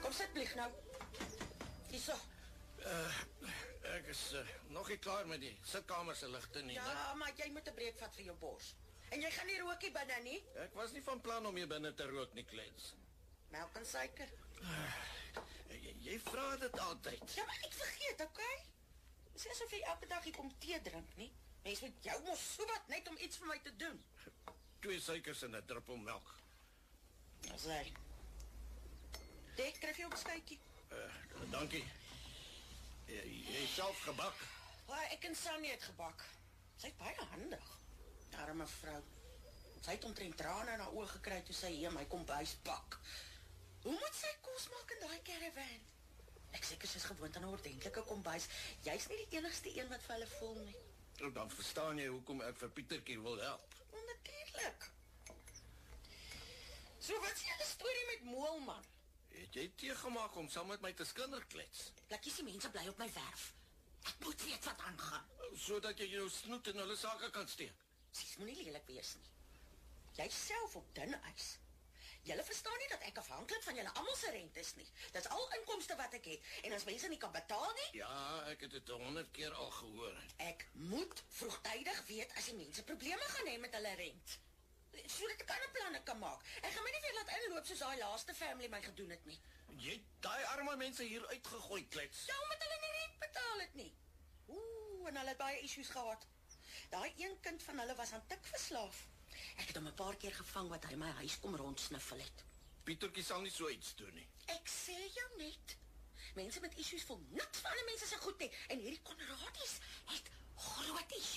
Kom sit, Blieg nou. Hierso. Ek is nog nie klaar met die sitkamer se ligte nie. Ja, maar jy moet 'n breek vat vir jou bors. En jy gaan nie rookie binne nie. Ek was nie van plan om hier binne te rook nie, Klets. Melk en suiker. Jy vra dit altyd. Ja, maar ek vergeet, okay? Dis nie asof jy elke dag hier kom tee drink nie. Mens met jou mos so wat net om iets vir my te doen. 2 suikers en 'n druppel melk. Dis hy. Dek, kry jy ook 'n skytjie? Dankie. Jy self gebak. Ek en Sannie het gebak. Sy is baie handig. Arme vrou. Sy het omtrent trane in haar oë gekry toe sy hier my kombuis bak. Hoe moet sy kos maak in daai caravan? Ek seker sy is gewoond aan 'n ordentlike kombuis. Jy's nie die enigste een wat vir hulle voel nie. Dan verstaan jy hoekom ek vir Pietertjie wil help. Natuurlik. So wat is julle storie met Moelman? Het jy tee gemaak om saam met my te skinder, Klets? Plakkies die mense bly op my werf. Ek moet weet wat aangaan. Sodat jy jou snoet in hulle sake kan steek. Sies, moenie lelik wees nie. Jy self op dun ys. Julle verstaan nie dat ek afhanklik van julle almal se rente is nie. Dis al inkomste wat ek het. En as mense nie kan betaal nie, Ja, ek het dit 100 keer al gehoor. ek moet vroegtydig weet as die mense probleme gaan hê met hulle rent. Sodat ek ander planne kan maak. Ek gaan my nie weer laat inloop soos daai laaste family my gedoen het nie. Jy het daai arme mense hier uitgegooi, Klets. Ja, omdat hulle nie rent betaal het nie. En hulle het baie issues gehad. Daai een kind van hulle was aan tik verslaaf. Ek het hom 'n paar keer gevang wat hy my huis kom rondsniffel het. Pietertjie sal nie so iets doen nie. Ek sê jou net. Mense met issues voel niks van ander mense se goed nie. En hierdie Konradies het groot issues.